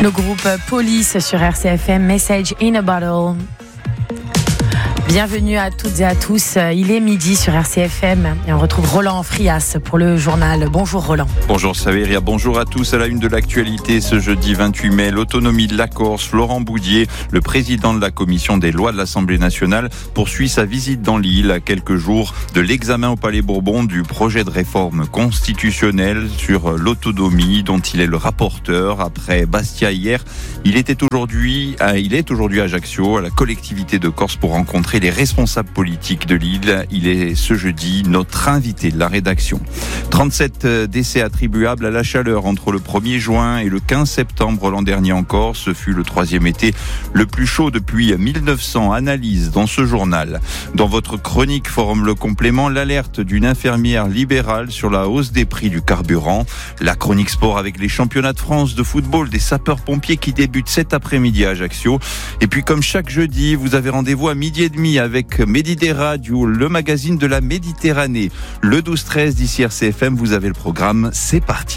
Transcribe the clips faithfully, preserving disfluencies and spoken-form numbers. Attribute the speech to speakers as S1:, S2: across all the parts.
S1: Le groupe Police sur R C F M, Message in a Bottle. Bienvenue à toutes et à tous. Il est midi sur R C F M et on retrouve Roland Frias pour le journal. Bonjour Roland.
S2: Bonjour Saveria, bonjour à tous. À la une de l'actualité ce jeudi vingt-huit mai, l'autonomie de la Corse. Florent Boudier, le président de la commission des lois de l'Assemblée nationale, poursuit sa visite dans l'île à quelques jours de l'examen au Palais Bourbon du projet de réforme constitutionnelle sur l'autonomie dont il est le rapporteur. Après Bastia hier, il était aujourd'hui, à, il est aujourd'hui à Ajaccio, à la collectivité de Corse, pour rencontrer les responsables politiques de l'île. Il est ce jeudi notre invité de la rédaction. trente-sept décès attribuables à la chaleur entre le premier juin et le quinze septembre l'an dernier en Corse. Ce fut le troisième été le plus chaud depuis mille neuf cents. Analyse dans ce journal. Dans votre chronique Forum Le Complément, l'alerte d'une infirmière libérale sur la hausse des prix du carburant. La chronique sport avec les championnats de France de football des sapeurs-pompiers qui débutent cet après-midi à Ajaccio. Et puis comme chaque jeudi, vous avez rendez-vous à midi et demi avec Méditerranée Radio, le magazine de la Méditerranée. Le douze treize d'ici R C F M, vous avez le programme, c'est parti.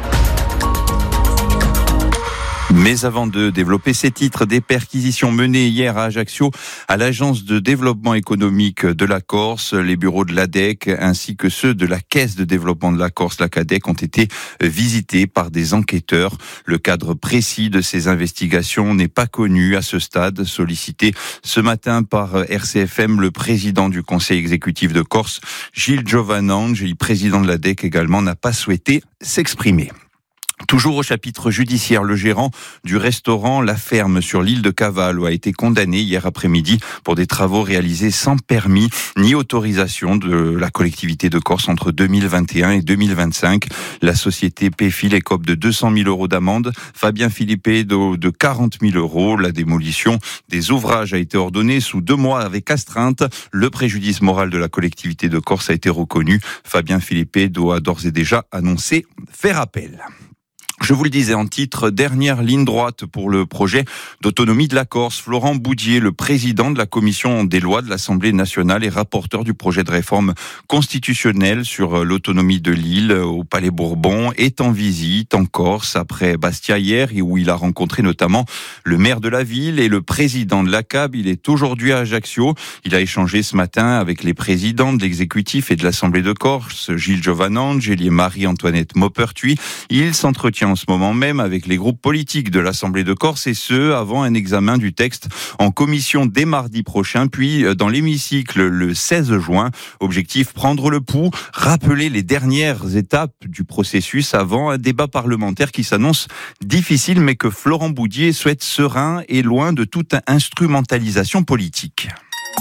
S2: Mais avant de développer ces titres, des perquisitions menées hier à Ajaccio à l'Agence de développement économique de la Corse, les bureaux de l'A D E C ainsi que ceux de la Caisse de développement de la Corse, la C A D E C, ont été visités par des enquêteurs. Le cadre précis de ces investigations n'est pas connu à ce stade. Sollicité ce matin par R C F M, le président du conseil exécutif de Corse, Gilles Giovanange, et président de l'A D E C également, n'a pas souhaité s'exprimer. Toujours au chapitre judiciaire, le gérant du restaurant La Ferme sur l'île de Cavallo a été condamné hier après-midi pour des travaux réalisés sans permis ni autorisation de la collectivité de Corse entre deux mille vingt et un et deux mille vingt-cinq. La société Péfil écope de deux cent mille euros d'amende, Fabien Philippe de, de quarante mille euros. La démolition des ouvrages a été ordonnée sous deux mois avec astreinte. Le préjudice moral de la collectivité de Corse a été reconnu. Fabien Philippe doit d'ores et déjà annoncer faire appel. Je vous le disais en titre, dernière ligne droite pour le projet d'autonomie de la Corse. Florent Boudier, le président de la commission des lois de l'Assemblée nationale et rapporteur du projet de réforme constitutionnelle sur l'autonomie de l'île au Palais Bourbon, est en visite en Corse après Bastia hier, où il a rencontré notamment le maire de la ville et le président de l'A C A B. Il est aujourd'hui à Ajaccio. Il a échangé ce matin avec les présidents de l'exécutif et de l'Assemblée de Corse, Gilles Giovanange et Marie-Antoinette Maupertuis. Il s'entretient en ce moment même avec les groupes politiques de l'Assemblée de Corse, et ce, avant un examen du texte en commission dès mardi prochain, puis dans l'hémicycle le seize juin. Objectif, prendre le pouls, rappeler les dernières étapes du processus avant un débat parlementaire qui s'annonce difficile, mais que Florent Boudier souhaite serein et loin de toute instrumentalisation politique.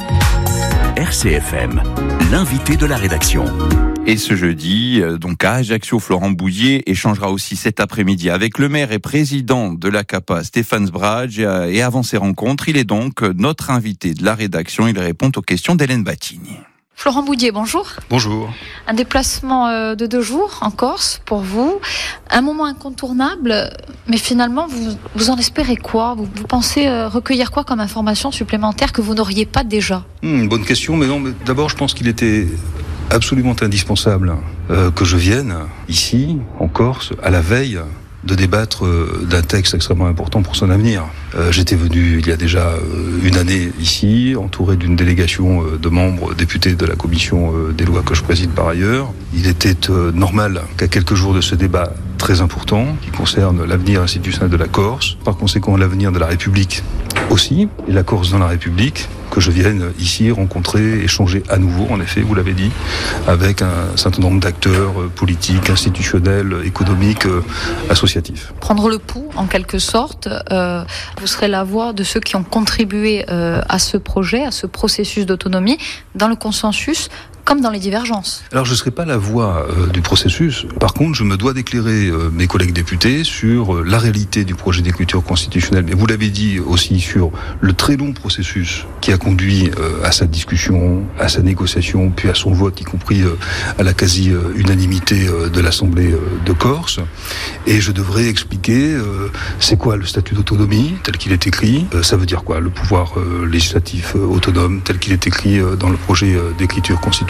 S3: R C F M, l'invité de la rédaction.
S2: Et ce jeudi, donc à Ajaccio, Florent Boudier échangera aussi cet après-midi avec le maire et président de l'A C A P A, Stéphane Sbraj. Et avant ces rencontres, il est donc notre invité de la rédaction. Il répond aux questions d'Hélène Batigny.
S4: Florent Boudier, bonjour.
S5: Bonjour.
S4: Un déplacement de deux jours en Corse pour vous, un moment incontournable, mais finalement, vous, vous en espérez quoi ? vous, vous pensez recueillir quoi comme information supplémentaire que vous n'auriez pas déjà ?
S5: hmm, Bonne question, mais non, mais d'abord je pense qu'il était absolument indispensable euh, que je vienne ici, en Corse, à la veille de débattre euh, d'un texte extrêmement important pour son avenir. Euh, j'étais venu il y a déjà euh, une année ici, entouré d'une délégation euh, de membres députés de la commission euh, des lois que je préside par ailleurs. Il était euh, normal qu'à quelques jours de ce débat très important, qui concerne l'avenir institutionnel de la Corse, par conséquent l'avenir de la République aussi, et la Corse dans la République, que je vienne ici rencontrer, échanger à nouveau, en effet, vous l'avez dit, avec un certain nombre d'acteurs politiques, institutionnels, économiques, euh, associatifs.
S4: Prendre le pouls, en quelque sorte, euh, vous serez la voix de ceux qui ont contribué euh, à ce projet, à ce processus d'autonomie, dans le consensus, comme dans les divergences.
S5: Alors je ne serai pas la voix euh, du processus. Par contre, je me dois d'éclairer euh, mes collègues députés sur euh, la réalité du projet d'écriture constitutionnelle. Mais vous l'avez dit aussi sur le très long processus qui a conduit euh, à sa discussion, à sa négociation, puis à son vote, y compris euh, à la quasi-unanimité euh, de l'Assemblée euh, de Corse. Et je devrais expliquer euh, c'est quoi le statut d'autonomie tel qu'il est écrit. Euh, ça veut dire quoi le pouvoir euh, législatif euh, autonome tel qu'il est écrit euh, dans le projet euh, d'écriture constitutionnelle.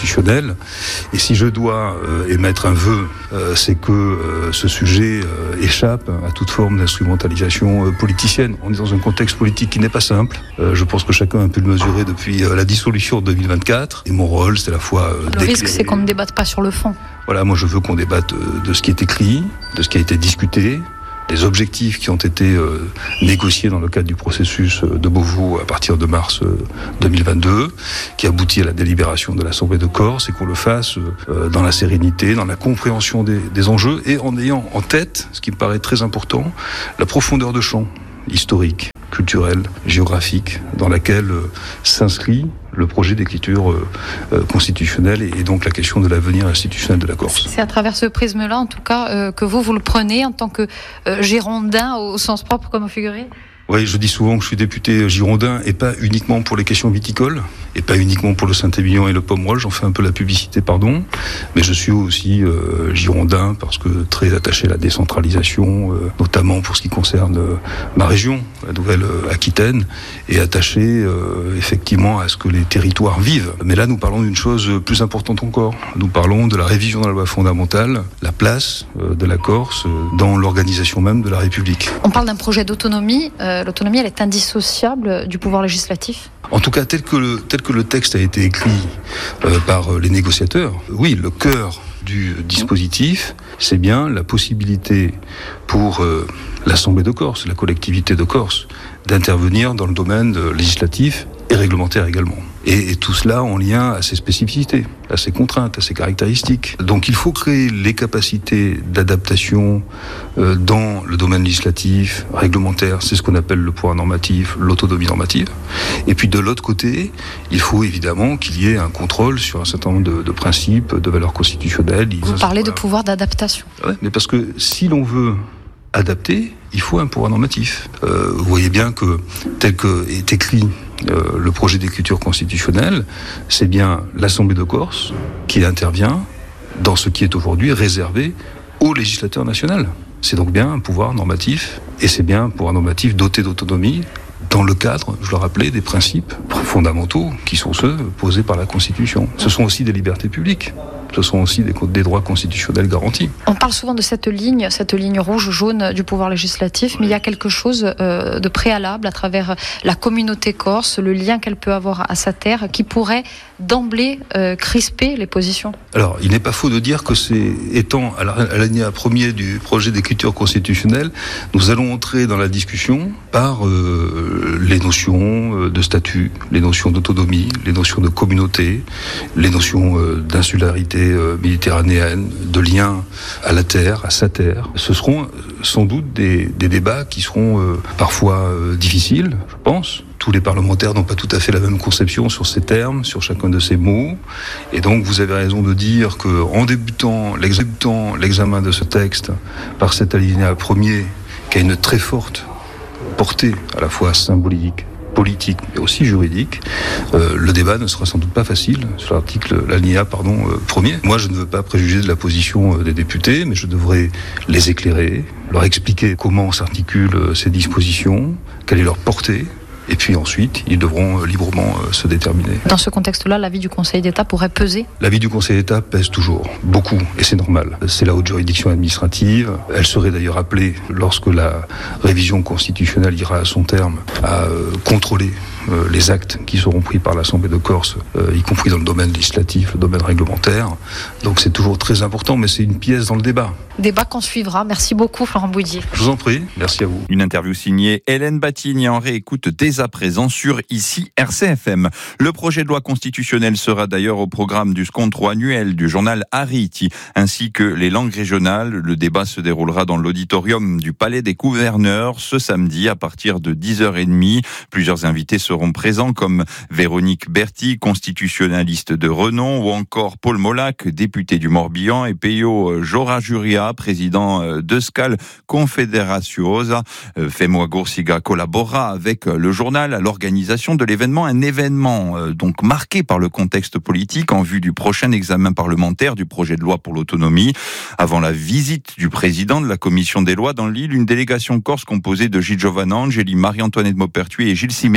S5: constitutionnel. Et si je dois euh, émettre un vœu, euh, c'est que euh, ce sujet euh, échappe à toute forme d'instrumentalisation euh, politicienne. On est dans un contexte politique qui n'est pas simple. Euh, je pense que chacun a pu le mesurer depuis euh, la dissolution de deux mille vingt-quatre. Et mon rôle, c'est à la fois euh,
S4: Le risque, c'est qu'on ne débatte pas sur le fond.
S5: Voilà, moi je veux qu'on débatte euh, de ce qui est écrit, de ce qui a été discuté, des objectifs qui ont été euh, négociés dans le cadre du processus de Beauvau à partir de mars euh, deux mille vingt-deux, qui aboutit à la délibération de l'Assemblée de Corse, et qu'on le fasse euh, dans la sérénité, dans la compréhension des, des enjeux, et en ayant en tête, ce qui me paraît très important, la profondeur de champ historique, culturelle, géographique, dans laquelle euh, s'inscrit le projet d'écriture euh, euh, constitutionnelle et, et donc la question de l'avenir institutionnel de la Corse.
S4: C'est à travers ce prisme-là, en tout cas, euh, que vous, vous le prenez en tant que euh, girondin au sens propre, comme au figuré ?
S5: Oui, je dis souvent que je suis député girondin, et pas uniquement pour les questions viticoles, et pas uniquement pour le Saint-Émilion et le Pomerol, j'en fais un peu la publicité, pardon, mais je suis aussi euh, girondin parce que très attaché à la décentralisation, euh, notamment pour ce qui concerne euh, ma région, la Nouvelle-Aquitaine, et attaché euh, effectivement à ce que les territoires vivent. Mais là, nous parlons d'une chose plus importante encore. Nous parlons de la révision de la loi fondamentale, la place euh, de la Corse euh, dans l'organisation même de la République.
S4: On parle d'un projet d'autonomie. Euh, l'autonomie, elle est indissociable du pouvoir législatif ?
S5: En tout cas, tel que le, tel que le texte a été écrit euh, par les négociateurs, oui, le cœur du dispositif, c'est bien la possibilité pour euh, l'Assemblée de Corse, la collectivité de Corse, d'intervenir dans le domaine législatif et réglementaire également. Et, et tout cela en lien à ses spécificités, à ses contraintes, à ses caractéristiques. Donc il faut créer les capacités d'adaptation euh, dans le domaine législatif, réglementaire, c'est ce qu'on appelle le pouvoir normatif, l'autonomie normative. Et puis de l'autre côté, il faut évidemment qu'il y ait un contrôle sur un certain nombre de, de principes, de valeurs constitutionnelles.
S4: Vous parlez de pouvoir d'adaptation.
S5: Ouais, mais parce que si l'on veut adapter, il faut un pouvoir normatif. Euh, vous voyez bien que tel que est écrit Euh, le projet d'écriture constitutionnelle, c'est bien l'Assemblée de Corse qui intervient dans ce qui est aujourd'hui réservé au législateur national. C'est donc bien un pouvoir normatif, et c'est bien un pouvoir normatif doté d'autonomie dans le cadre, je le rappelais, des principes fondamentaux qui sont ceux posés par la Constitution. Ce sont aussi des libertés publiques. Ce sont aussi des, des droits constitutionnels garantis.
S4: On parle souvent de cette ligne, cette ligne rouge-jaune du pouvoir législatif, mais il y a quelque chose euh, de préalable à travers la communauté corse, le lien qu'elle peut avoir à sa terre, qui pourrait d'emblée euh, crisper les positions.
S5: Alors, il n'est pas faux de dire que c'est, étant à l'alinéa premier du projet d'écriture constitutionnelle, nous allons entrer dans la discussion par euh, les notions de statut, les notions d'autonomie, les notions de communauté, les notions euh, d'insularité méditerranéenne, de lien à la terre, à sa terre. Ce seront sans doute des, des débats qui seront euh, parfois euh, difficiles, je pense. Tous les parlementaires n'ont pas tout à fait la même conception sur ces termes, sur chacun de ces mots. Et donc vous avez raison de dire qu'en débutant l'examen, l'examen de ce texte par cet alinéa premier, qui a une très forte portée à la fois symbolique, politique, mais aussi juridique, euh, le débat ne sera sans doute pas facile sur l'article, l'alinéa, pardon, euh, premier. Moi, je ne veux pas préjuger de la position euh, des députés, mais je devrais les éclairer, leur expliquer comment s'articulent euh, ces dispositions, quelle est leur portée, et puis ensuite, ils devront euh, librement euh, se déterminer.
S4: Dans ce contexte-là, l'avis du Conseil d'État pourrait peser ?
S5: L'avis du Conseil d'État pèse toujours, beaucoup, et c'est normal. C'est la haute juridiction administrative. Elle serait d'ailleurs appelée, lorsque la révision constitutionnelle ira à son terme, à euh, contrôler euh, les actes qui seront pris par l'Assemblée de Corse, euh, y compris dans le domaine législatif, le domaine réglementaire. Donc c'est toujours très important, mais c'est une pièce dans le débat.
S4: Débat qu'on suivra. Merci beaucoup, Florent Boudier.
S5: Je vous en prie, merci à vous.
S2: Une interview signée Hélène Batigne en réécoute dès à présent sur ici R C F M. Le projet de loi constitutionnelle sera d'ailleurs au programme du scontro annuel du journal Ariti, ainsi que les langues régionales. Le débat se déroulera dans l'auditorium du Palais des Gouverneurs ce samedi à partir de dix heures trente. Plusieurs invités seront présents comme Véronique Berti, constitutionnaliste de renom, ou encore Paul Molac, député du Morbihan, et Peyo Jora-Juria, président d'Euskal Confederaziosa. Femo Goursiga collabora avec le journal à l'organisation de l'événement, un événement donc marqué par le contexte politique en vue du prochain examen parlementaire du projet de loi pour l'autonomie. Avant la visite du président de la commission des lois dans l'île, une délégation corse composée de Gilles Giovanangeli, Marie-Antoinette Maupertuis et Gilles Simeoni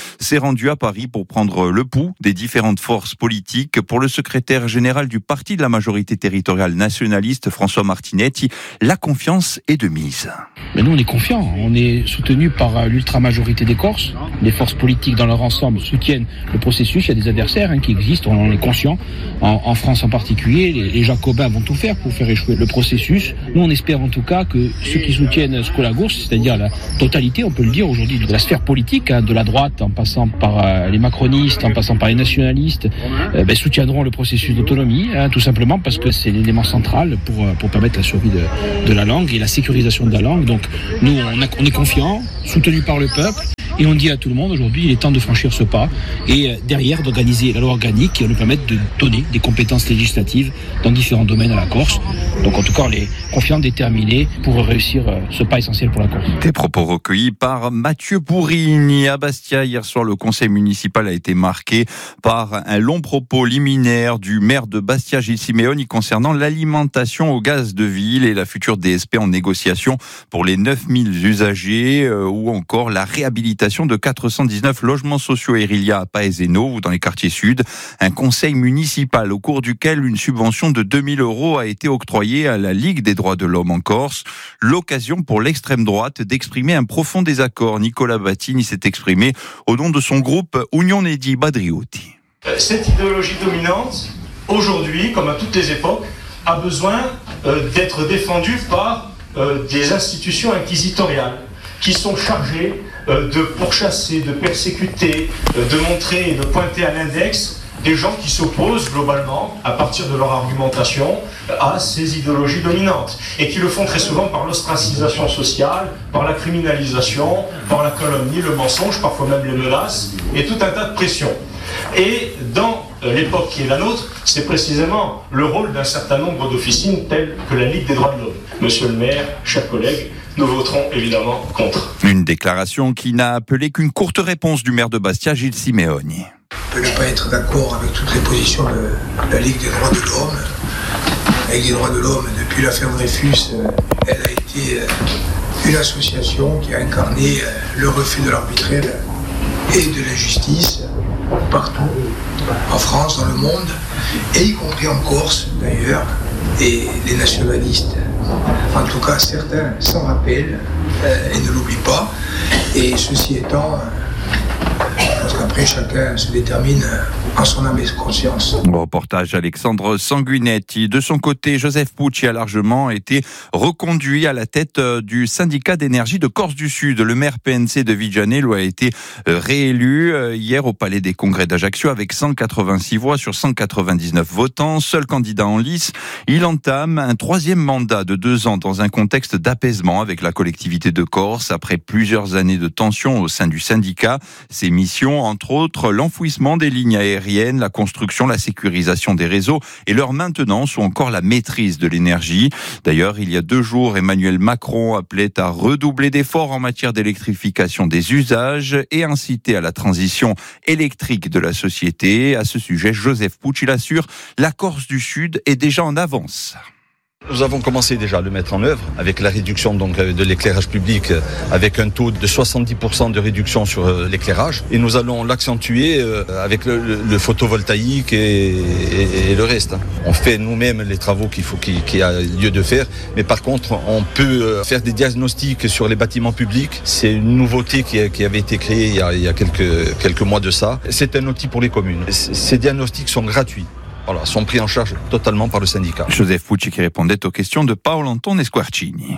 S2: s'est rendu à Paris pour prendre le pouls des différentes forces politiques. Pour le secrétaire général du parti de la majorité territoriale nationaliste, François Martinetti, la confiance est de mise.
S6: Mais nous, on est confiants. On est soutenu par l'ultra-majorité des Corses. Les forces politiques dans leur ensemble soutiennent le processus. Il y a des adversaires hein, qui existent, on en est conscient. En, en France en particulier, les, les Jacobins vont tout faire pour faire échouer le processus. Nous, on espère en tout cas que ceux qui soutiennent Skolagos, c'est-à-dire la totalité, on peut le dire aujourd'hui, de la sphère politique, hein, de la droite, en passant par euh, les macronistes, en passant par les nationalistes, euh, ben, soutiendront le processus d'autonomie, hein, tout simplement parce que c'est l'élément central pour, pour permettre la survie de, de la langue et la sécurisation de la langue. Donc nous, on, a, on est confiants, soutenus par le peuple. Et on dit à tout le monde, aujourd'hui, il est temps de franchir ce pas et derrière d'organiser la loi organique qui va nous permettre de donner des compétences législatives dans différents domaines à la Corse. Donc en tout cas, on est confiants, déterminés pour réussir ce pas essentiel pour la Corse.
S2: Des propos recueillis par Mathieu Bourigny. À Bastia, hier soir, le conseil municipal a été marqué par un long propos liminaire du maire de Bastia, Gilles Simeoni, concernant l'alimentation au gaz de ville et la future D S P en négociation pour les neuf mille usagers euh, ou encore la réhabilitation de quatre cent dix-neuf logements sociaux Erilia à Paeseno ou dans les quartiers sud. Un conseil municipal au cours duquel une subvention de deux mille euros a été octroyée à la Ligue des droits de l'homme en Corse. L'occasion pour l'extrême droite d'exprimer un profond désaccord. Nicolas Battini s'est exprimé au nom de son groupe Union Edi Badriotti.
S7: Cette idéologie dominante, aujourd'hui, comme à toutes les époques, a besoin euh, d'être défendue par euh, des institutions inquisitoriales qui sont chargées euh, de pourchasser, de persécuter, euh, de montrer et de pointer à l'index des gens qui s'opposent globalement, à partir de leur argumentation, à ces idéologies dominantes. Et qui le font très souvent par l'ostracisation sociale, par la criminalisation, par la calomnie, le mensonge, parfois même les menaces, et tout un tas de pressions. Et dans l'époque qui est la nôtre, c'est précisément le rôle d'un certain nombre d'officines telles que la Ligue des droits de l'homme. Monsieur le maire, chers collègues, nous voterons évidemment contre.
S2: Une déclaration qui n'a appelé qu'une courte réponse du maire de Bastia, Gilles Simeoni.
S8: On peut ne pas être d'accord avec toutes les positions de la Ligue des droits de l'homme. La Ligue des droits de l'homme, depuis l'affaire Dreyfus, elle a été une association qui a incarné le refus de l'arbitraire et de la justice partout, en France, dans le monde, et y compris en Corse d'ailleurs, et les nationalistes, en tout cas certains s'en rappellent euh, et ne l'oublient pas, et ceci étant, euh, je pense qu'après chacun se détermine en son âme et conscience.
S2: Reportage Alexandre Sanguinetti. De son côté, Joseph Pucci a largement été reconduit à la tête du syndicat d'énergie de Corse du Sud. Le maire P N C de Vigianello a été réélu hier au Palais des Congrès d'Ajaccio avec cent quatre-vingt-six voix sur cent quatre-vingt-dix-neuf votants. Seul candidat en lice, il entame un troisième mandat de deux ans dans un contexte d'apaisement avec la collectivité de Corse après plusieurs années de tensions au sein du syndicat. Ses missions, entre autres, l'enfouissement des lignes aériennes, la construction, la sécurisation des réseaux et leur maintenance ou encore la maîtrise de l'énergie. D'ailleurs, il y a deux jours, Emmanuel Macron appelait à redoubler d'efforts en matière d'électrification des usages et inciter à la transition électrique de la société. À ce sujet, Joseph Pucci l'assure, la Corse du Sud est déjà en avance.
S5: Nous avons commencé déjà à le mettre en œuvre avec la réduction donc de l'éclairage public avec un taux de soixante-dix pour cent de réduction sur l'éclairage et nous allons l'accentuer avec le, le photovoltaïque et, et, et le reste. On fait nous-mêmes les travaux qu'il faut qu'il, qu'il y a lieu de faire, mais par contre on peut faire des diagnostics sur les bâtiments publics. C'est une nouveauté qui, qui avait été créée il y a, il y a quelques, quelques mois de ça. C'est un outil pour les communes. Ces diagnostics sont gratuits. Voilà, sont pris en charge totalement par le syndicat.
S2: Joseph Pucci qui répondait aux questions de Paolo Antone Squarcini.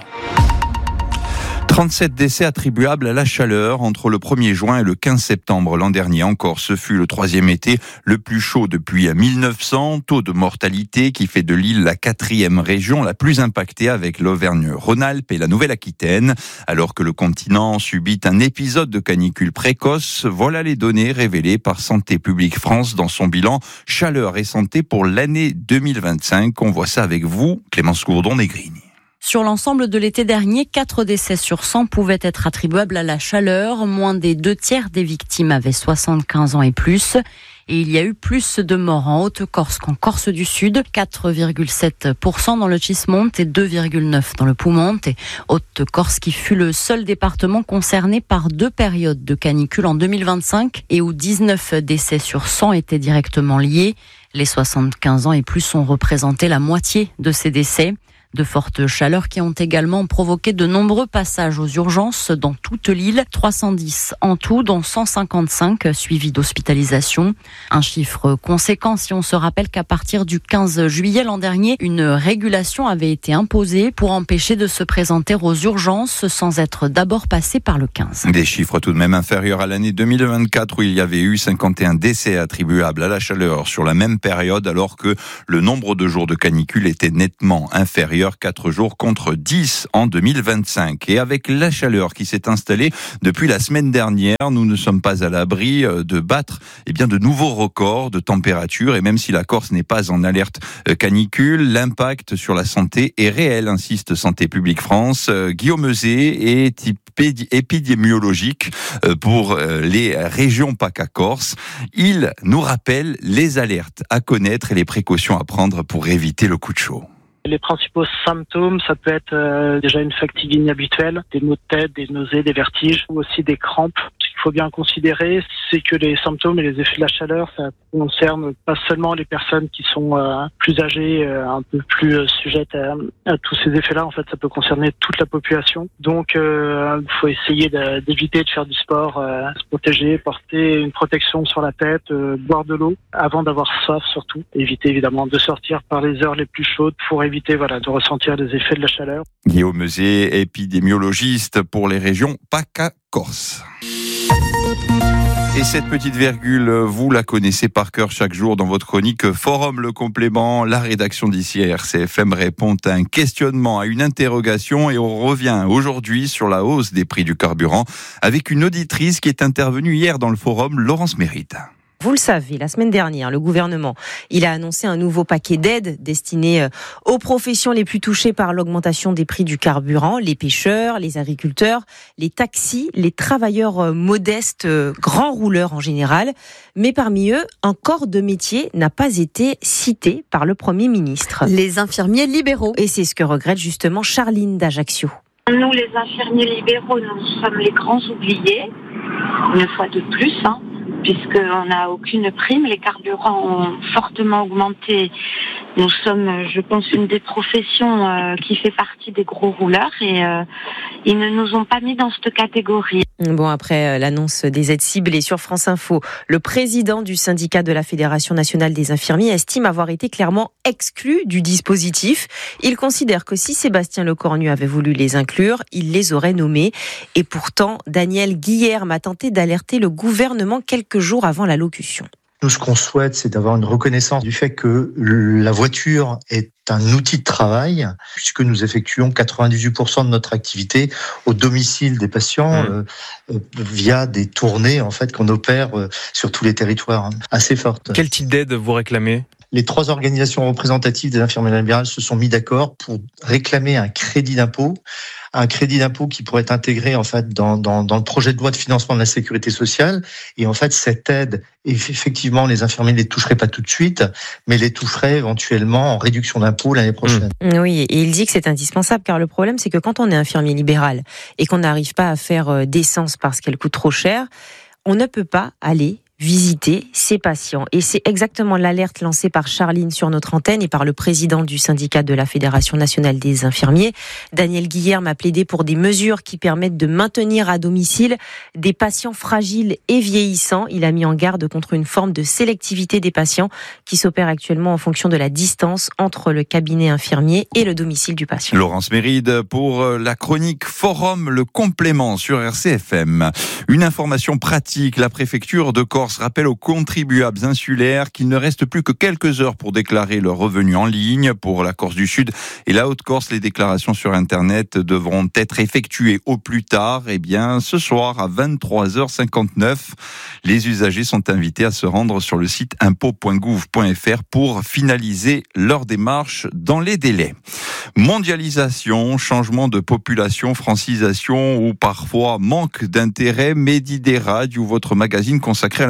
S2: trente-sept décès attribuables à la chaleur entre le premier juin et le quinze septembre l'an dernier encore. Ce fut le troisième été le plus chaud depuis mille neuf cents. Taux de mortalité qui fait de l'île la quatrième région la plus impactée avec l'Auvergne-Rhône-Alpes et la Nouvelle-Aquitaine. Alors que le continent subit un épisode de canicule précoce, voilà les données révélées par Santé publique France dans son bilan chaleur et santé pour l'année deux mille vingt-cinq. On voit ça avec vous, Clémence Gourdon-Negrini.
S9: Sur l'ensemble de l'été dernier, quatre décès sur cent pouvaient être attribuables à la chaleur. Moins des deux tiers des victimes avaient soixante-quinze ans et plus. et il y a eu plus de morts en Haute-Corse qu'en Corse du Sud, quatre virgule sept pour cent dans le Cismonte et deux virgule neuf pour cent dans le Poumonte. Et Haute-Corse qui fut le seul département concerné par deux périodes de canicule en deux mille vingt-cinq et où dix-neuf décès sur cent étaient directement liés. Les soixante-quinze ans et plus ont représenté la moitié de ces décès. De fortes chaleurs qui ont également provoqué de nombreux passages aux urgences dans toute l'île, trois cent dix en tout, dont cent cinquante-cinq suivis d'hospitalisation. Un chiffre conséquent si on se rappelle qu'à partir du quinze juillet l'an dernier, une régulation avait été imposée pour empêcher de se présenter aux urgences sans être d'abord passé par le quinze.
S2: Des chiffres tout de même inférieurs à l'année deux mille vingt-quatre où il y avait eu cinquante et un décès attribuables à la chaleur sur la même période alors que le nombre de jours de canicule était nettement inférieur. quatre jours contre dix en deux mille vingt-cinq. Et avec la chaleur qui s'est installée depuis la semaine dernière, nous ne sommes pas à l'abri de battre eh bien, de nouveaux records de température. Et même si la Corse n'est pas en alerte canicule, l'impact sur la santé est réel, insiste Santé publique France. Guillaume Euzet est épidémiologique pour les régions PACA Corse. Il nous rappelle les alertes à connaître et les précautions à prendre pour éviter le coup de chaud.
S10: Les principaux symptômes, ça peut être euh, déjà une fatigue inhabituelle, des maux de tête, des nausées, des vertiges, ou aussi des crampes. Ce qu'il faut bien considérer, c'est que les symptômes et les effets de la chaleur, ça concerne pas seulement les personnes qui sont euh, plus âgées, euh, un peu plus euh, sujettes à, à tous ces effets-là. En fait, ça peut concerner toute la population. Donc, il euh, faut essayer de, d'éviter de faire du sport, euh, se protéger, porter une protection sur la tête, euh, boire de l'eau avant d'avoir soif surtout. Éviter évidemment de sortir par les heures les plus chaudes pour éviter éviter voilà, de ressentir les effets de la chaleur.
S2: Guillaume Euzet, épidémiologiste pour les régions PACA Corse. Et cette petite virgule, vous la connaissez par cœur chaque jour dans votre chronique Forum Le Complément. La rédaction d'ici à R C F M répond à un questionnement, à une interrogation et on revient aujourd'hui sur la hausse des prix du carburant avec une auditrice qui est intervenue hier dans le forum, Laurence Mérite.
S11: Vous le savez, la semaine dernière, le gouvernement, il a annoncé un nouveau paquet d'aides destiné aux professions les plus touchées par l'augmentation des prix du carburant, les pêcheurs, les agriculteurs, les taxis, les travailleurs modestes, grands rouleurs en général. Mais parmi eux, un corps de métier n'a pas été cité par le Premier ministre.
S9: Les infirmiers libéraux.
S11: Et c'est ce que regrette justement Charline d'Ajaccio.
S12: Nous, les infirmiers libéraux, nous sommes les grands oubliés, une fois de plus, hein. Puisqu'on n'a aucune prime, les carburants ont fortement augmenté. Nous sommes, je pense, une des professions euh, qui fait partie des gros rouleurs et euh, ils ne nous ont pas mis dans cette catégorie.
S11: Bon, après euh, l'annonce des aides ciblées sur France Info, le président du syndicat de la Fédération nationale des infirmiers estime avoir été clairement exclu du dispositif. Il considère que si Sébastien Lecornu avait voulu les inclure, il les aurait nommés. Et pourtant, Daniel Guillerme a tenté d'alerter le gouvernement quelques jours avant l'allocution.
S13: Nous, ce qu'on souhaite, c'est d'avoir une reconnaissance du fait que la voiture est un outil de travail, puisque nous effectuons quatre-vingt-dix-huit pour cent de notre activité au domicile des patients mmh. euh, via des tournées en fait qu'on opère euh, sur tous les territoires, hein, assez fortes.
S14: Quel type d'aide vous réclamez ?
S13: Les trois organisations représentatives des infirmiers libérales se sont mis d'accord pour réclamer un crédit d'impôt, un crédit d'impôt qui pourrait être intégré en fait dans, dans, dans le projet de loi de financement de la sécurité sociale. Et en fait, cette aide, effectivement, les infirmiers ne les toucheraient pas tout de suite, mais les toucheraient éventuellement en réduction d'impôt l'année prochaine.
S11: Mmh. Oui, et il dit que c'est indispensable, car le problème, c'est que quand on est infirmier libéral et qu'on n'arrive pas à faire d'essence parce qu'elle coûte trop cher, on ne peut pas aller visiter ses patients. Et c'est exactement l'alerte lancée par Charline sur notre antenne et par le président du syndicat de la Fédération nationale des infirmiers. Daniel Guillerme a plaidé pour des mesures qui permettent de maintenir à domicile des patients fragiles et vieillissants. Il a mis en garde contre une forme de sélectivité des patients qui s'opère actuellement en fonction de la distance entre le cabinet infirmier et le domicile du patient.
S2: Laurence Méride pour la chronique Forum Le Complément sur R C F M. Une information pratique, la préfecture de Corse rappelle aux contribuables insulaires qu'il ne reste plus que quelques heures pour déclarer leurs revenus en ligne. Pour la Corse du Sud et la Haute-Corse, les déclarations sur Internet devront être effectuées au plus tard, eh bien, ce soir à vingt-trois heures cinquante-neuf. Les usagers sont invités à se rendre sur le site impôts point gouv point f r pour finaliser leur démarche dans les délais. Mondialisation, changement de population, francisation ou parfois manque d'intérêt, Medi des Radio, votre magazine consacré à la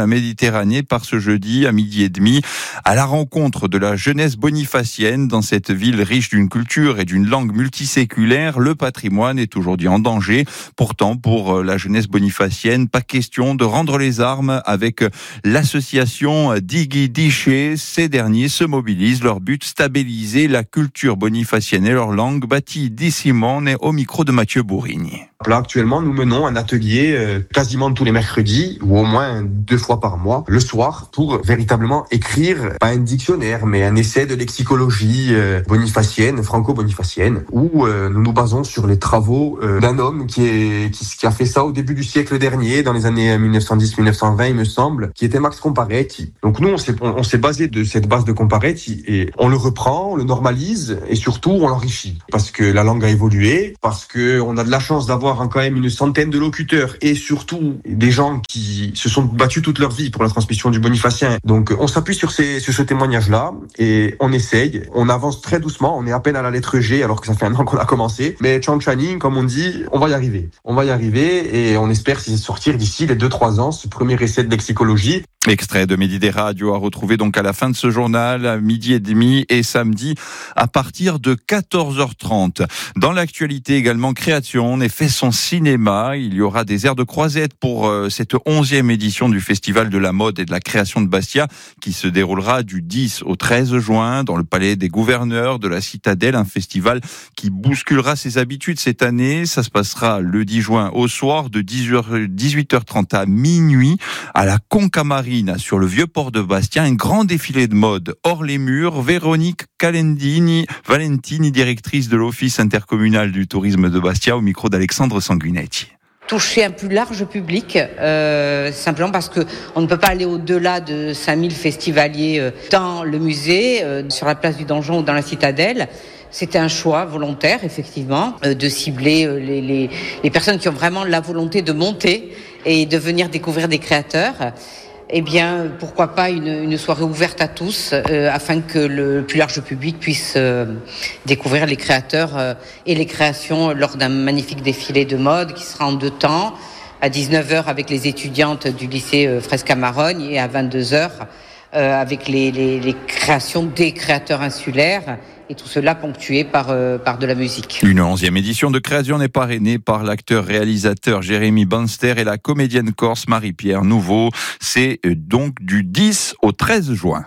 S2: la Méditerranée part ce jeudi à midi et demi à la rencontre de la jeunesse bonifacienne. Dans cette ville riche d'une culture et d'une langue multiséculaire, le patrimoine est aujourd'hui en danger. Pourtant, pour la jeunesse bonifacienne, pas question de rendre les armes avec l'association Digui Diché. Ces derniers se mobilisent. Leur but, stabiliser la culture bonifacienne et leur langue. Bâtie Simone au micro de Mathieu Bourrigne.
S14: Là, actuellement, nous menons un atelier euh, quasiment tous les mercredis, ou au moins deux fois par mois, le soir, pour véritablement écrire, pas un dictionnaire, mais un essai de lexicologie euh, bonifacienne, franco-bonifacienne, où euh, nous nous basons sur les travaux euh, d'un homme qui, est, qui, qui a fait ça au début du siècle dernier, dans les années dix-neuf cent dix dix-neuf cent vingt, il me semble, qui était Max Comparetti. Donc nous, on s'est, on, on s'est basé de cette base de Comparetti, et on le reprend, on le normalise, et surtout, on l'enrichit. Parce que la langue a évolué, parce qu'on a de la chance d'avoir quand même une centaine de locuteurs et surtout des gens qui se sont battus toute leur vie pour la transmission du bonifacien. Donc on s'appuie sur, ces, sur ce témoignage-là et on essaye. On avance très doucement, on est à peine à la lettre G alors que ça fait un an qu'on a commencé. Mais Chang Channing, comme on dit, on va y arriver. On va y arriver et on espère sortir d'ici les deux trois ans ce premier essai de lexicologie.
S2: Extrait de Midi des radios à retrouver donc à la fin de ce journal, à midi et demi et samedi à partir de quatorze heures trente. Dans l'actualité également, Création fait son cinéma. Il y aura des airs de croisette pour euh, cette onzième édition du Festival de la mode et de la création de Bastia qui se déroulera du dix au treize juin dans le Palais des Gouverneurs de la Citadelle. Un festival qui bousculera ses habitudes cette année. Ça se passera le dix juin au soir de dix-huit heures trente à minuit à la Concamarine sur le vieux port de Bastia, un grand défilé de mode hors les murs. Véronique Calendini, Valentini, directrice de l'Office intercommunal du tourisme de Bastia, au micro d'Alexandre Sanguinetti.
S15: Toucher un plus large public, euh, simplement parce que on ne peut pas aller au-delà de cinq mille festivaliers euh, dans le musée, euh, sur la place du Donjon ou dans la Citadelle. C'était un choix volontaire, effectivement, euh, de cibler euh, les, les, les personnes qui ont vraiment la volonté de monter et de venir découvrir des créateurs. Eh bien, pourquoi pas une, une soirée ouverte à tous, euh, afin que le plus large public puisse euh, découvrir les créateurs euh, et les créations lors d'un magnifique défilé de mode qui sera en deux temps, à dix-neuf heures avec les étudiantes du lycée euh, Fresca-Marogne et à vingt-deux heures euh, avec les, les, les créations des créateurs insulaires. Et tout cela ponctué par, euh, par de la musique.
S2: Une onzième édition de Création est parrainée par l'acteur-réalisateur Jérémy Banster et la comédienne corse Marie-Pierre Nouveau. C'est donc du dix au treize juin.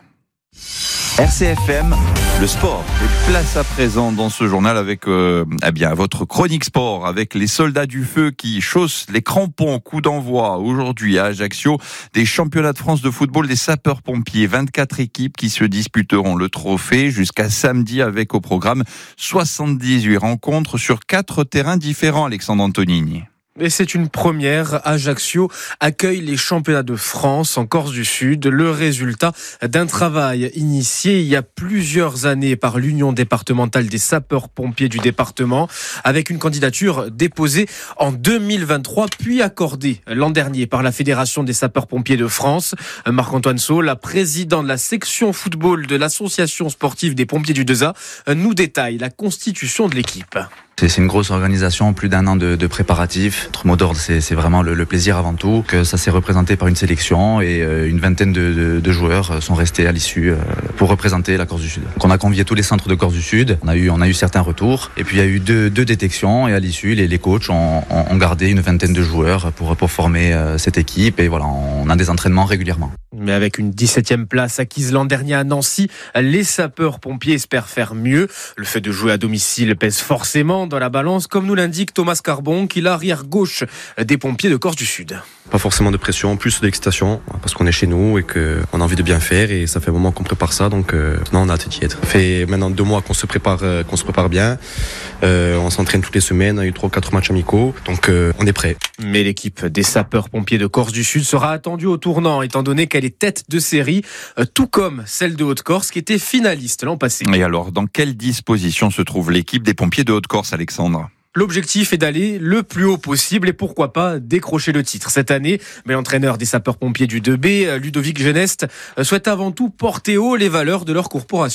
S2: R C F M, le sport. Et place à présent dans ce journal avec euh, eh bien votre chronique sport avec les soldats du feu qui chaussent les crampons. Coup d'envoi aujourd'hui à Ajaccio des championnats de France de football des sapeurs-pompiers. vingt-quatre équipes qui se disputeront le trophée jusqu'à samedi avec au programme soixante-dix-huit rencontres sur quatre terrains différents. Alexandre Antonini.
S16: Et c'est une première. Ajaccio accueille les championnats de France en Corse du Sud. Le résultat d'un travail initié il y a plusieurs années par l'Union départementale des sapeurs-pompiers du département, avec une candidature déposée en deux mille vingt-trois, puis accordée l'an dernier par la Fédération des sapeurs-pompiers de France. Marc-Antoine Saul, président de la section football de l'association sportive des pompiers du deux A, nous détaille la constitution de l'équipe.
S17: C'est une grosse organisation, plus d'un an de, de préparatifs. Notre mot d'ordre, c'est vraiment le, le plaisir avant tout. Que ça s'est représenté par une sélection et euh, une vingtaine de, de, de joueurs sont restés à l'issue euh, pour représenter la Corse du Sud. Donc on a convié tous les centres de Corse du Sud. On a eu, on a eu certains retours. Et puis il y a eu deux, deux détections et à l'issue, les, les coachs ont, ont, ont gardé une vingtaine de joueurs pour, pour former euh, cette équipe. Et voilà, on a des entraînements régulièrement.
S16: Mais avec une dix-septième place acquise l'an dernier à Nancy, les sapeurs-pompiers espèrent faire mieux. Le fait de jouer à domicile pèse forcément dans la balance, comme nous l'indique Thomas Carbon, qui est l'arrière gauche des pompiers de Corse du Sud.
S18: Pas forcément de pression, plus de l'excitation, parce qu'on est chez nous et qu'on a envie de bien faire, et ça fait un moment qu'on prépare ça, donc euh, non, on a hâte d'y être. Ça fait maintenant deux mois qu'on se prépare, euh, qu'on se prépare bien. Euh, on s'entraîne toutes les semaines, on a eu trois quatre matchs amicaux, donc euh, on est prêt.
S16: Mais l'équipe des sapeurs-pompiers de Corse du Sud sera attendue au tournant, étant donné qu'elle est tête de série, euh, tout comme celle de Haute-Corse, qui était finaliste l'an passé.
S2: Et alors, dans quelle disposition se trouve l'équipe des pompiers de Haute-Corse, Alexandre ?
S16: L'objectif est d'aller le plus haut possible et pourquoi pas décrocher le titre cette année. Mais l'entraîneur des sapeurs-pompiers du deux B, Ludovic Geneste, souhaite avant tout porter haut les valeurs de leur corporation.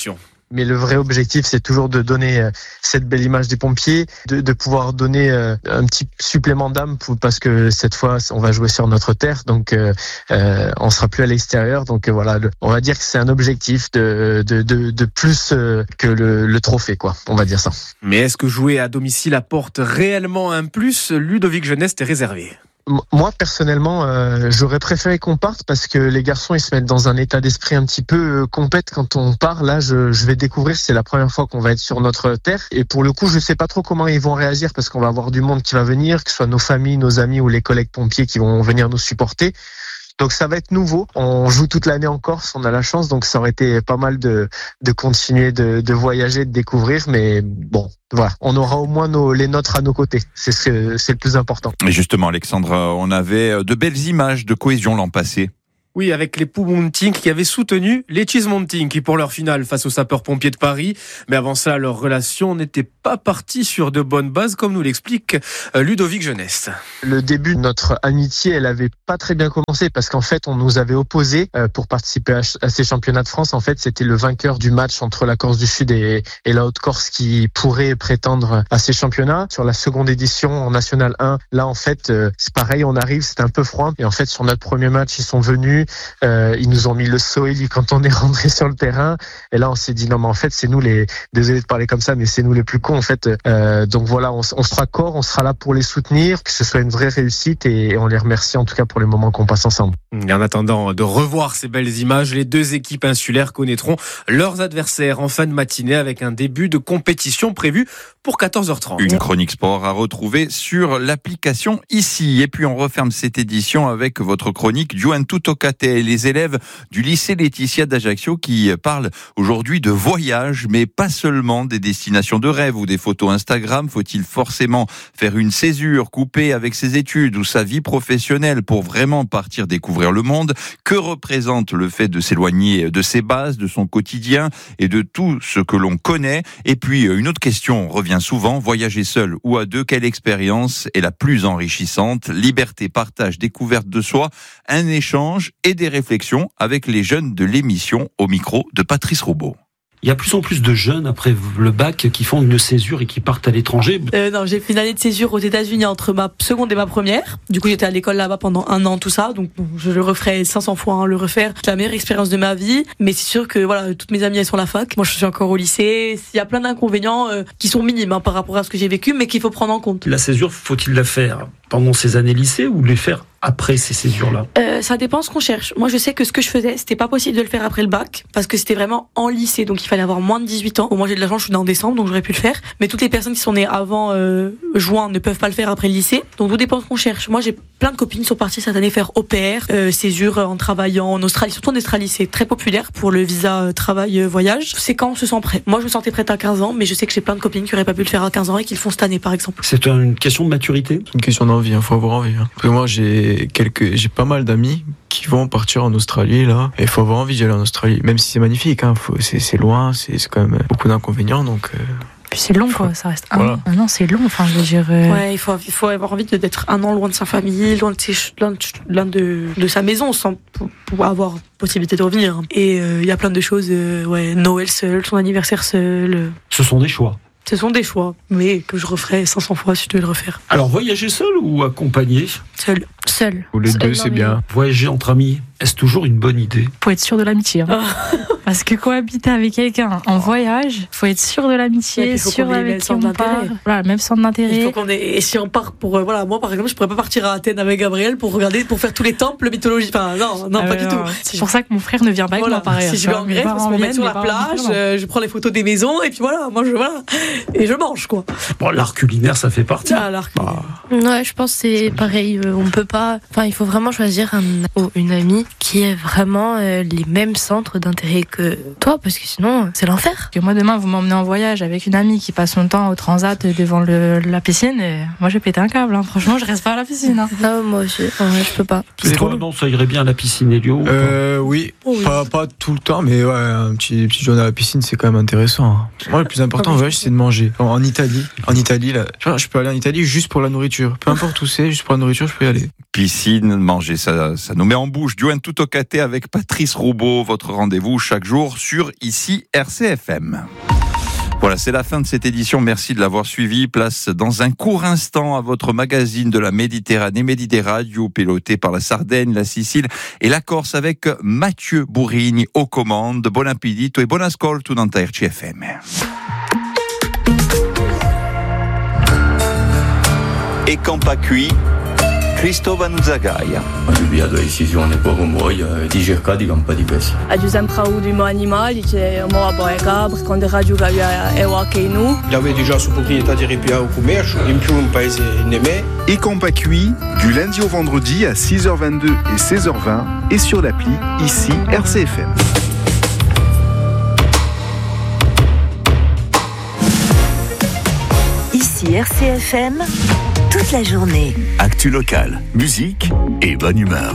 S13: Mais le vrai objectif, c'est toujours de donner cette belle image des pompiers, de, de pouvoir donner un petit supplément d'âme pour, parce que cette fois, on va jouer sur notre terre, donc euh, euh, on sera plus à l'extérieur. Donc euh, voilà, le, on va dire que c'est un objectif de, de, de, de plus euh, que le, le trophée, quoi. On va dire ça.
S16: Mais est-ce que jouer à domicile apporte réellement un plus ? Ludovic Jeunesse est réservé.
S13: Moi, personnellement, euh, j'aurais préféré qu'on parte parce que les garçons, ils se mettent dans un état d'esprit un petit peu euh, compète quand on part. Là, je, je vais découvrir, c'est la première fois qu'on va être sur notre terre. Et pour le coup, je sais pas trop comment ils vont réagir parce qu'on va avoir du monde qui va venir, que ce soit nos familles, nos amis ou les collègues pompiers qui vont venir nous supporter. Donc ça va être nouveau. On joue toute l'année en Corse, on a la chance, donc ça aurait été pas mal de, de continuer de, de voyager, de découvrir. Mais bon, voilà, on aura au moins nos, les nôtres à nos côtés. C'est, c'est, c'est le plus important.
S2: Et justement, Alexandre, on avait de belles images de cohésion l'an passé.
S16: Oui, avec les Poumounting qui avaient soutenu les Chismonting pour leur finale face aux sapeurs-pompiers de Paris. Mais avant ça, leur relation n'était pas partie sur de bonnes bases, comme nous l'explique Ludovic Jeunesse.
S13: Le début de notre amitié, elle avait pas très bien commencé parce qu'en fait, on nous avait opposés pour participer à ces championnats de France. En fait, c'était le vainqueur du match entre la Corse du Sud et, et la Haute-Corse qui pourrait prétendre à ces championnats. Sur la seconde édition en National un, là, en fait, c'est pareil, on arrive, c'était un peu froid. Et en fait, sur notre premier match, ils sont venus. Euh, ils nous ont mis le soeli quand on est rentré sur le terrain et là on s'est dit non mais en fait c'est nous les, désolé de parler comme ça mais c'est nous les plus cons en fait, euh, donc voilà on, on sera corps, on sera là pour les soutenir, que ce soit une vraie réussite et, et on les remercie en tout cas pour les moments qu'on passe ensemble.
S16: Et en attendant de revoir ces belles images, les deux équipes insulaires connaîtront leurs adversaires en fin de matinée avec un début de compétition prévu pour quatorze heures trente.
S2: Une chronique sport à retrouver sur l'application ici. Et puis on referme cette édition avec votre chronique Juventud Tocate, les élèves du lycée Laetitia d'Ajaccio qui parlent aujourd'hui de voyage, mais pas seulement des destinations de rêve ou des photos Instagram. Faut-il forcément faire une césure, couper avec ses études ou sa vie professionnelle pour vraiment partir découvrir le monde ? Que représente le fait de s'éloigner de ses bases, de son quotidien et de tout ce que l'on connaît ? Et puis une autre question revient souvent, voyager seul ou à deux, quelle expérience est la plus enrichissante ? Liberté, partage, découverte de soi, un échange et des réflexions avec les jeunes de l'émission au micro de Patrice Roubaud.
S19: Il y a de plus en plus de jeunes après le bac qui font une césure et qui partent à l'étranger.
S20: Euh, non, j'ai fait une année de césure aux États-Unis entre ma seconde et ma première. Du coup, j'étais à l'école là-bas pendant un an, tout ça. Donc, bon, je le referai cinq cents fois, hein, le refaire. C'est la meilleure expérience de ma vie. Mais c'est sûr que voilà, toutes mes amies elles sont à la fac. Moi, je suis encore au lycée. Il y a plein d'inconvénients euh, qui sont minimes hein, par rapport à ce que j'ai vécu, mais qu'il faut prendre en compte.
S19: La césure, faut-il la faire pendant ces années lycée ou les faire après ces césures-là?
S20: euh, Ça dépend ce qu'on cherche. Moi, je sais que ce que je faisais, c'était pas possible de le faire après le bac parce que c'était vraiment en lycée, donc il fallait avoir moins de dix-huit ans. Bon, moi, j'ai de la chance, je suis née en décembre, donc j'aurais pu le faire. Mais toutes les personnes qui sont nées avant euh, juin ne peuvent pas le faire après le lycée. Donc tout dépend ce qu'on cherche. Moi, j'ai plein de copines qui sont parties cette année faire au pair, euh, césure en travaillant en Australie, surtout en Australie, c'est très populaire pour le visa euh, travail euh, voyage. C'est quand on se sent prêt. Moi, je me sentais prête à quinze ans, mais je sais que j'ai plein de copines qui auraient pas pu le faire à quinze ans et qui le font cette année, par exemple.
S19: C'est une question de maturité.
S21: C'est une question d'envie. Il faut avoir envie. Hein. Parce que moi, j'ai quelques, j'ai pas mal d'amis qui vont partir en Australie là. Et il faut avoir envie d'y aller en Australie, même si c'est magnifique. Hein. Faut, c'est, c'est loin, c'est, c'est quand même beaucoup d'inconvénients. Donc. Euh...
S1: Puis c'est long, quoi. Ça reste un voilà. an. Un an, c'est long. Enfin, je veux dire. Euh...
S20: Ouais, il faut, il faut avoir envie de, d'être un an loin de sa famille, loin de, ses, loin de, loin de, de sa maison, sans pour, pour avoir possibilité de revenir. Et il euh, y a plein de choses. Euh, ouais, Noël seul, son anniversaire seul.
S19: Ce sont des choix.
S20: Ce sont des choix, mais que je referai cinq cents fois si je devais le refaire.
S19: Alors, voyager seul ou accompagné ?
S20: Seul. Seul.
S21: Ou les seul deux, c'est bien.
S19: Voyager entre amis, est-ce toujours une bonne idée ?
S1: Faut être sûr de l'amitié. Hein. Parce que cohabiter avec quelqu'un en voyage, faut être sûr de l'amitié, sûr avec qui on part. Voilà, même centre d'intérêt.
S20: Il faut qu'on ait... Et si on part pour... Euh, voilà, moi, par exemple, je pourrais pas partir à Athènes avec Gabriel pour regarder, pour faire tous les temples mythologiques. Enfin, non, non, ah pas ouais, du non, tout.
S1: C'est pour ça que mon frère ne vient pas voilà. avec moi, pareil.
S20: Si je vais en Grèce, on se met sur la plage, euh, je prends les photos des maisons, et puis voilà, moi, je... Voilà. Et je mange, quoi.
S19: Bon, l'art culinaire, ça fait partie.
S20: Ah, l'art culinaire.
S22: Ah. Ouais, je pense que c'est pareil. On peut pas... Enfin, il faut vraiment choisir un ou une amie qui ait vraiment euh, les mêmes centres d'intérêt que toi, parce que sinon, c'est l'enfer.
S1: Que moi, demain, vous m'emmenez en voyage avec une amie qui passe son temps au transat devant le, la piscine, et moi, je vais péter un câble. Hein. Franchement, je reste pas à la piscine. Hein.
S22: Non, moi aussi, ouais, je peux pas.
S19: Et toi, non, ça irait bien à la piscine, Elio
S21: euh, Oui, oh, oui. Pas, pas tout le temps, mais ouais, un petit, petit journée à la piscine, c'est quand même intéressant. Hein. Moi, le plus important en voyage, c'est de manger. En, en Italie, en Italie là, je peux aller en Italie juste pour la nourriture. Peu importe où c'est, juste pour la nourriture, je peux y aller.
S2: piscine, manger, ça, ça nous met en bouche. Du tout au caté avec Patrice Roubaud, votre rendez-vous chaque jour sur ici R C F M. Voilà, c'est la fin de cette édition. Merci de l'avoir suivi. Place dans un court instant à votre magazine de la Méditerranée, Méditerranée Radio, piloté par la Sardaigne, la Sicile et la Corse avec Mathieu Bourigny aux commandes. Buon appetito e buon ascolto dans R C F M.
S3: E quand pas cuit, Cristofano Zagaia.
S4: Ho avviato la decisione poco muoia di cercare di campare di pesca.
S23: Ho sempre avuto i miei animali che mi poi capre quando radio che ero anche nous.
S24: J'avais déjà sous propriété di ripiano au commercio, in più un paese nemmè.
S25: Et quand pas cuit, du lundi au vendredi à six heures vingt-deux et seize heures vingt et sur l'appli ici R C F M.
S26: Ici R C F M, toute la journée.
S3: Actu locale, musique et bonne humeur.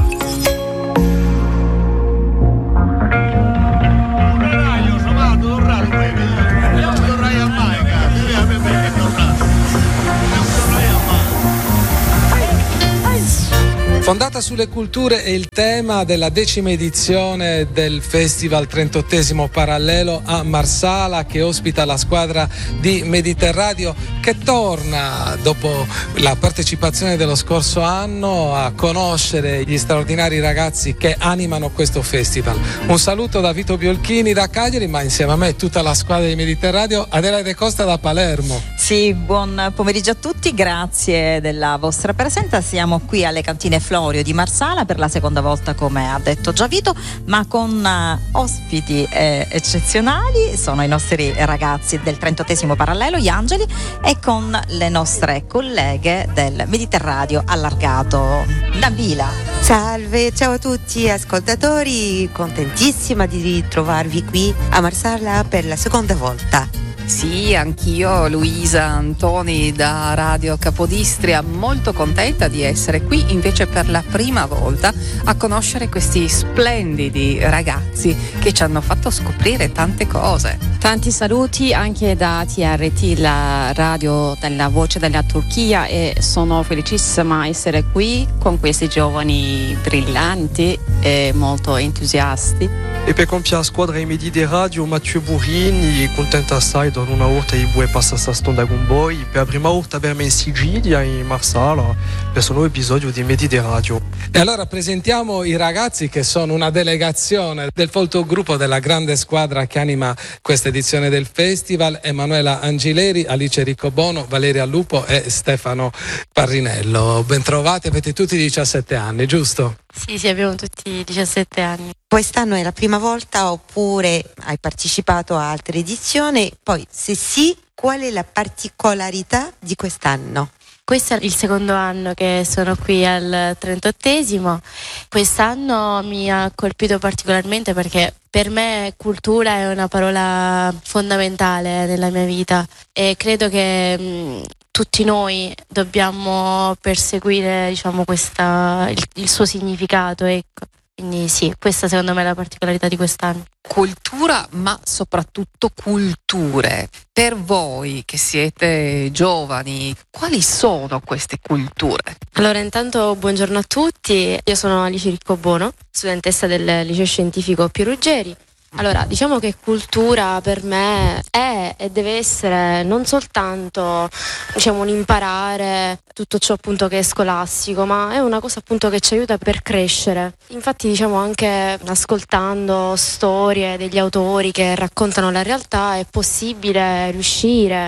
S27: Fondata sulle culture è il tema della decima edizione del Festival trentottesimo Parallelo a Marsala, che ospita la squadra di Mediterraneo che torna dopo la partecipazione dello scorso anno a conoscere gli straordinari ragazzi che animano questo festival. Un saluto da Vito Biolchini da Cagliari, ma insieme a me tutta la squadra di Mediterraneo, Adelaide Costa da Palermo.
S28: Sì, buon pomeriggio a tutti, grazie della vostra presenza. Siamo qui alle cantine Florio di Marsala per la seconda volta, come ha detto già Vito, ma con uh, ospiti eh, eccezionali. Sono i nostri ragazzi del trentottesimo Parallelo, gli Angeli, e con le nostre colleghe del Mediterraneo allargato, Nabila.
S29: Salve, ciao a tutti ascoltatori, contentissima di ritrovarvi qui a Marsala per la seconda volta.
S30: Sì, anch'io, Luisa Antoni da Radio Capodistria, molto contenta di essere qui invece per la prima volta a conoscere questi splendidi ragazzi che ci hanno fatto scoprire tante cose.
S31: Tanti saluti anche da T R T, la radio della voce della Turchia, e sono felicissima di essere qui con questi giovani brillanti e molto entusiasti.
S32: E per compiere la squadra di Mediterraneo, Mathieu Bourigny, contenta assai da una volta di poter passare questa stonda con voi, per la prima volta per me in Sicilia, in Marsala, per questo nuovo episodio di Mediterraneo.
S27: E allora presentiamo i ragazzi che sono una delegazione del folto gruppo della grande squadra che anima questa edizione del festival: Emanuela Angileri, Alice Riccobono, Valeria Lupo e Stefano Parrinello. Bentrovati, avete tutti diciassette anni, giusto?
S22: Sì, sì, abbiamo tutti diciassette anni.
S29: Quest'anno è la prima volta oppure hai partecipato a altre edizioni? Poi, se sì, qual è la particolarità di quest'anno?
S22: Questo è il secondo anno che sono qui al trentottesimo. Quest'anno mi ha colpito particolarmente perché per me cultura è una parola fondamentale nella mia vita e credo che mh, tutti noi dobbiamo perseguire, diciamo, questa, il, il suo significato, ecco. Quindi sì, questa secondo me è la particolarità di quest'anno.
S30: Cultura, ma soprattutto culture. Per voi che siete giovani, quali sono queste culture?
S22: Allora, intanto buongiorno a tutti, io sono Alice Riccobono, studentessa del liceo scientifico Piero Ruggeri. Allora, diciamo che cultura per me è e deve essere non soltanto, diciamo, un imparare tutto ciò appunto che è scolastico, ma è una cosa appunto che ci aiuta per crescere. Infatti, diciamo, anche ascoltando storie degli autori che raccontano la realtà è possibile riuscire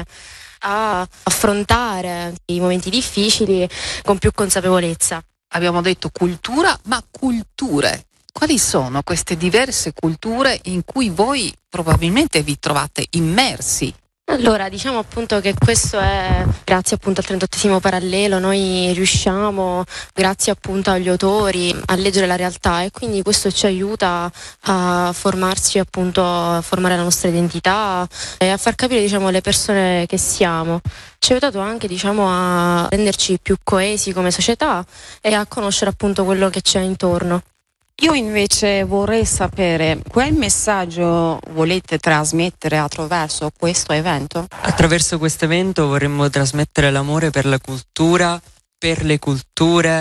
S22: a affrontare i momenti difficili con più consapevolezza.
S30: Abbiamo detto cultura, ma culture. Quali sono queste diverse culture in cui voi probabilmente vi trovate immersi?
S22: Allora, diciamo appunto che questo è grazie appunto al trentottesimo Parallelo, noi riusciamo, grazie appunto agli autori, a leggere la realtà e quindi questo ci aiuta a formarci, appunto a formare la nostra identità e a far capire, diciamo, le persone che siamo. Ci ha aiutato anche, diciamo, a renderci più coesi come società e a conoscere appunto quello che c'è intorno.
S31: Io invece vorrei sapere qual messaggio volete trasmettere attraverso questo evento?
S33: Attraverso questo evento vorremmo trasmettere l'amore per la cultura, per le culture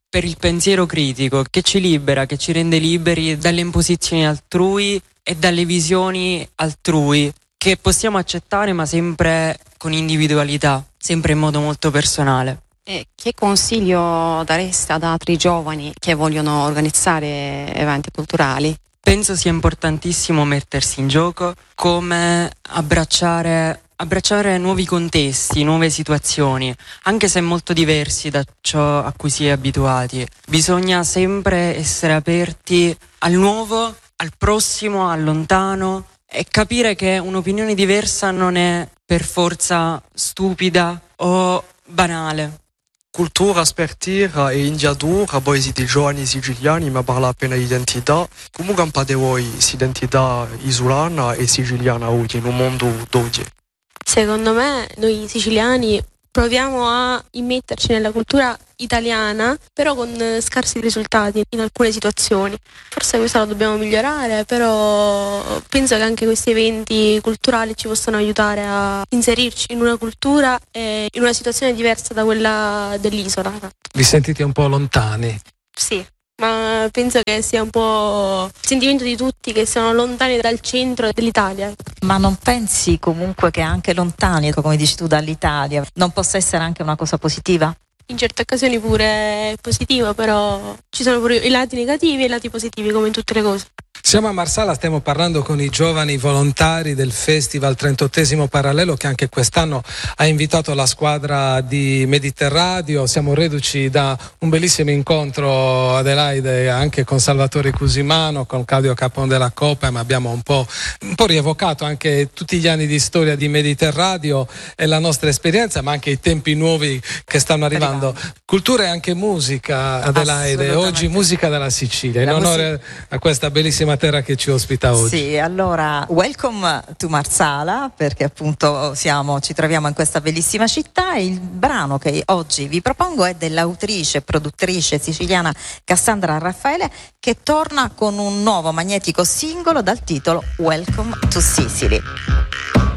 S5: per il pensiero critico che ci libera, che ci rende liberi dalle imposizioni altrui e dalle visioni altrui che possiamo accettare, ma sempre con individualità, sempre in modo molto personale.
S31: E che consiglio dareste ad altri giovani che vogliono organizzare eventi culturali?
S5: Penso sia importantissimo mettersi in gioco, come abbracciare, abbracciare nuovi contesti, nuove situazioni, anche se molto diversi da ciò a cui si è abituati. Bisogna sempre essere aperti al nuovo, al prossimo, al lontano e capire che un'opinione diversa non è per forza stupida o banale.
S32: Cultura spertire e India dura, poi siete giovani siciliani, ma parla appena di identità. Come campate voi l'identità isolana e siciliana oggi, in un mondo d'oggi?
S6: Secondo me, noi siciliani proviamo a immetterci nella cultura italiana, però con scarsi risultati in alcune situazioni. Forse questo lo dobbiamo migliorare, però penso che anche questi eventi culturali ci possano aiutare a inserirci in una cultura e in una situazione diversa da quella dell'isola.
S27: Vi sentite un po' lontani?
S6: Sì, ma penso che sia un po' il sentimento di tutti che siano lontani dal centro dell'Italia.
S28: Ma non pensi comunque che anche lontani, come dici tu, dall'Italia, non possa essere anche una cosa positiva?
S6: In certe occasioni pure è positivo, però ci sono pure i lati negativi e i lati positivi, come in tutte le cose.
S27: Siamo a Marsala, stiamo parlando con i giovani volontari del Festival trentottesimo Parallelo, che anche quest'anno ha invitato la squadra di Mediterradio. Siamo reduci da un bellissimo incontro, Adelaide, anche con Salvatore Cusimano, con Claudio Capon della Coppa, ma abbiamo un po', un po' rievocato anche tutti gli anni di storia di Mediterradio e la nostra esperienza, ma anche i tempi nuovi che stanno arrivando. Cultura e anche musica, Adelaide, oggi musica dalla Sicilia, in onore musica... a questa bellissima terra che ci ospita oggi.
S28: Sì, allora welcome to Marsala, perché appunto siamo, ci troviamo in questa bellissima città. Il brano che oggi vi propongo è dell'autrice e produttrice siciliana Cassandra Raffaele, che torna con un nuovo magnetico singolo dal titolo Welcome to Sicily.